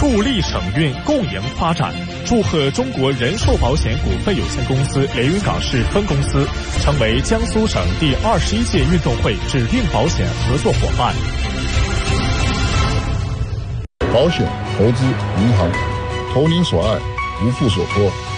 助力省运共赢发展。祝贺中国人寿保险股份有限公司连云港市分公司成为江苏省第21届运动会指定保险合作伙伴。 保险、投资、银行，投您所爱，无负所托。